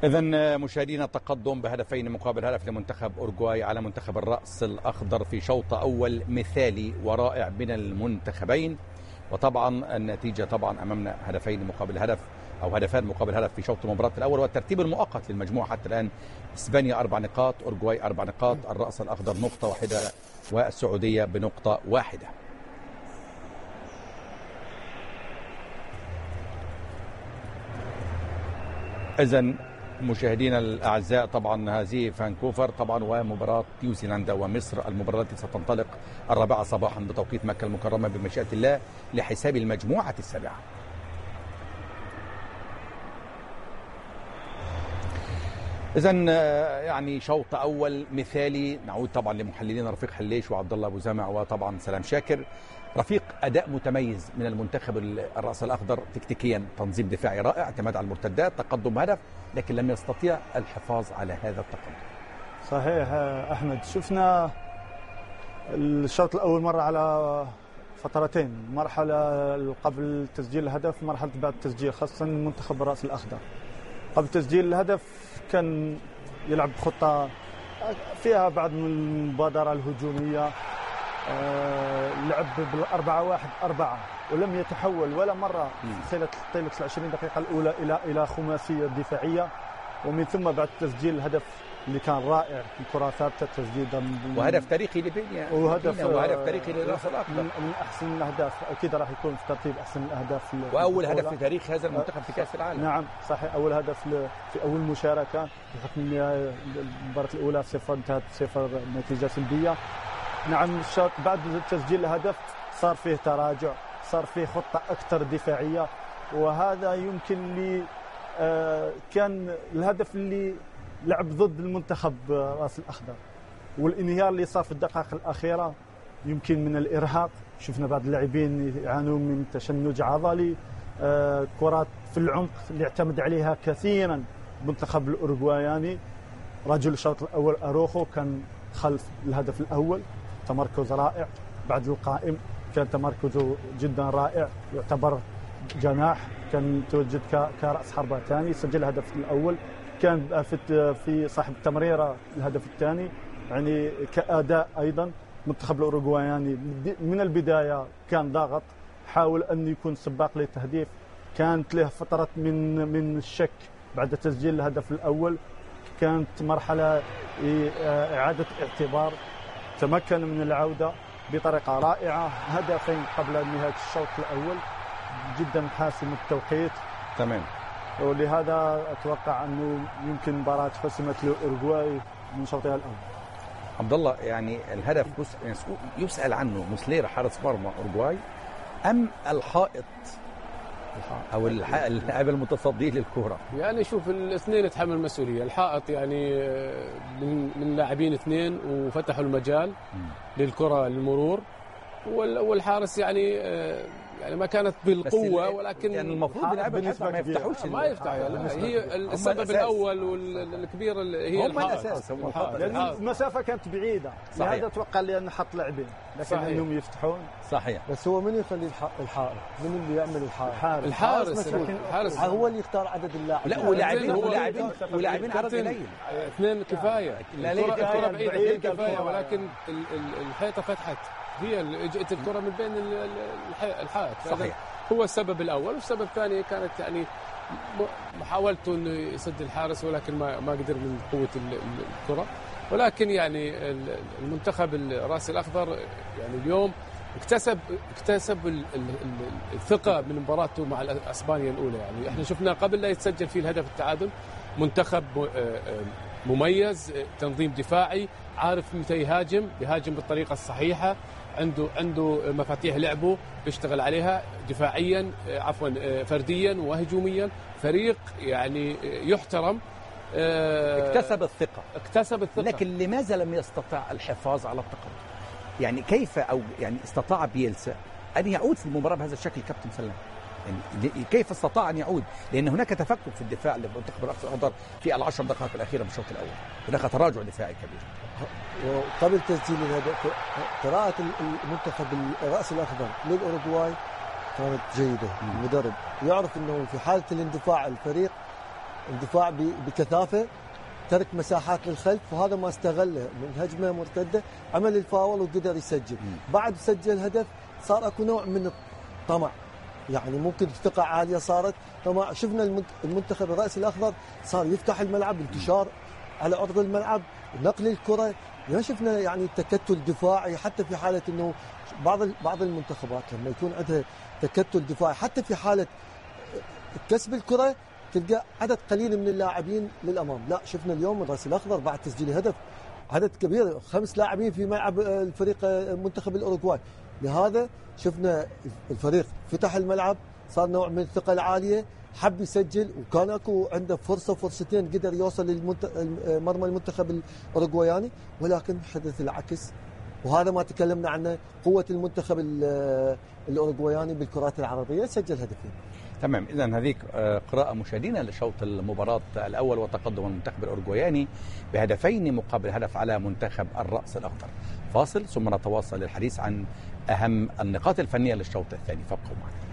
إذن مشاهدينا، تقدم بهدفين مقابل هدف لمنتخب أورجواي على منتخب الرأس الأخضر في شوط أول مثالي ورائع من المنتخبين. وطبعا النتيجة طبعا أمامنا هدفين مقابل هدف أو هدفان مقابل هدف في شوط المباراة الأول. والترتيب المؤقت للمجموعة حتى الآن: إسبانيا 4 نقاط، أورجواي 4 نقاط، الرأس الأخضر نقطة واحدة، والسعودية بنقطة واحدة. إذن مشاهدينا الأعزاء، طبعا هذه فانكوفر طبعا، ومباراة نيوزيلندا ومصر، المباراة التي ستنطلق 4 صباحا بتوقيت مكة المكرمة بمشيئة الله لحساب المجموعة السابعة. إذن يعني شوط أول مثالي. نعود طبعا لمحللين رفيق حليش وعبد الله أبو زمع وطبعا سلام شاكر. رفيق، أداء متميز من المنتخب الرأس الأخضر تكتيكيا، تنظيم دفاعي رائع، اعتماد على المرتدات، تقدم هدف، لكن لم يستطيع الحفاظ على هذا التقدم. صحيح أحمد، شفنا الشوط الأول مر على فترتين: مرحلة قبل تسجيل الهدف، مرحلة بعد التسجيل، خاصة منتخب الرأس الأخضر. قبل تسجيل الهدف كان يلعب خطة فيها بعض من المبادرة الهجومية، لعب بال4-1-4 ولم يتحول ولا مرة خلال طيلة 20 دقيقة الأولى إلى خماسية دفاعية. ومن ثم بعد تسجيل الهدف اللي كان رائع، الكرة ثابتة، تسديدة، وهدف تاريخي لبنيا، وهدف تاريخي للرأس الأخضر، من أحسن الأهداف. أكيد راح يكون في ترتيب أحسن الأهداف، وأول هدف في تاريخ هذا المنتخب في كأس العالم. نعم صحيح، أول هدف في أول مشاركة، بحكم المباراة الأولى 0 انتهت 0 نتيجة سلبية. نعم، الشوط بعد تسجيل الهدف صار فيه تراجع، صار فيه خطة أكثر دفاعية، وهذا يمكن لي كان الهدف اللي لعب ضد المنتخب راس الأخضر، والانهيار اللي صار في الدقائق الأخيرة يمكن من الإرهاق. شفنا بعض اللاعبين يعانون من تشنج عضلي، كرات في العمق اللي اعتمد عليها كثيرا المنتخب الأوروغواياني. رجل الشوط الأول أروخو كان خلف الهدف الأول، تمركز رائع. بعد القائم كان تمركزه جدا رائع، يعتبر جناح، كان متواجد كرأس حربة ثاني، سجل الهدف الأول. كان في صاحب التمريرة الهدف الثاني. يعني كأداء أيضا منتخب الأوروغواياني من البداية كان ضاغط، حاول أن يكون سباق للتهديف. كانت له فترة من الشك بعد تسجيل الهدف الأول، كانت مرحلة إعادة اعتبار، تمكن من العودة بطريقة رائعة. هدفين قبل نهاية الشوط الأول جدا حاسم التوقيت. تمام. ولهذا أتوقع أنه يمكن مباراة حسمت لأوروغواي من شوطها الأول. عبد الله، يعني الهدف يسأل عنه مسليرا حارس مرمى أوروغواي أم الحائط أو اللاعب المتصدي للكرة؟ يعني شوف، الاثنين يتحمل المسؤولية. الحائط يعني من لاعبين اثنين وفتحوا المجال للكرة للمرور، والحارس يعني ما كانت بالقوة، ولكن يعني المفروض بالنسبة ما يفتحوش، ما يفتح. هي السبب الأول والكبير هي الحائط، لأن المسافة كانت بعيدة. لهذا أتوقع لأن حط لاعبين، لكن أنهم يفتحون. صحيح. بس هو من يخلي الحائط؟ من اللي يعمل الحائط؟ الحارس هو اللي يختار عدد اللاعبين. لا، ولاعبين عدد قليل، اثنين كفاية. الكرة بعيدة كفاية، ولكن الحيطة فتحت، هي اللي جئت الكرة من بين الحائط. صحيح. هو السبب الأول. والسبب الثاني كانت يعني محاولته إنه يسد الحارس، ولكن ما قدر من قوة الكرة. ولكن يعني المنتخب الرأس الأخضر يعني اليوم اكتسب الثقة من مباراته مع اسبانيا الأولى. يعني احنا شفنا قبل لا يتسجل فيه الهدف التعادل منتخب مميز، تنظيم دفاعي، عارف متى يهاجم بالطريقة الصحيحة، عنده مفاتيح لعبه بيشتغل عليها دفاعيا، فرديا وهجوميا. فريق يعني يحترم، اكتسب الثقة. لكن لماذا لم يستطع الحفاظ على التقدم؟ يعني كيف، أو يعني استطاع بيلسا أن يعود في المباراة بهذا الشكل؟ كابتن سلام، يعني كيف استطاع أن يعود؟ لأن هناك تفكك في الدفاع لمنتخب الرأس الأخضر في ال10 دقائق الأخيرة من الشوط الأول، هناك تراجع دفاعي كبير. وقبل تسجيل الهدف قراءة المنتخب الرأس الأخضر للأوروغواي كانت جيدة. المدرب يعرف أنه في حالة الاندفاع الفريق اندفاع بكثافه، ترك مساحات للخلف، وهذا ما استغله من هجمه مرتده، عمل الفاول وقدر يسجل. بعد سجل هدف صار اكو نوع من الطمع، يعني ممكن الثقه عاليه صارت طمع. شفنا المنتخب الرأس الاخضر صار يفتح الملعب، انتشار على ارض الملعب، نقل الكره، ما شفنا يعني تكتل دفاعي. حتى في حاله انه بعض المنتخبات لما يكون عندها تكتل دفاعي حتى في حاله كسب الكره تلقى عدد قليل من اللاعبين للامام. لا، شفنا اليوم الرأس الاخضر بعد تسجيل هدف عدد كبير، 5 لاعبين في ملعب الفريق منتخب الاوروغواي. لهذا شفنا الفريق فتح الملعب، صار نوع من الثقه العاليه، حب يسجل، وكان اكو عنده فرصتين قدر يوصل لمرمى المنتخب الاوروغواياني، ولكن حدث العكس. وهذا ما تكلمنا عنه، قوه المنتخب الاوروغواياني بالكرات العرضيه، سجل هدفين. تمام. إذا هذيك قراءة مشاهدينا لشوط المباراة الأول وتقدم المنتخب الأورجواياني بهدفين مقابل هدف على منتخب الرأس الأخضر. فاصل ثم نتواصل للحديث عن أهم النقاط الفنية للشوط الثاني، فابقوا معنا.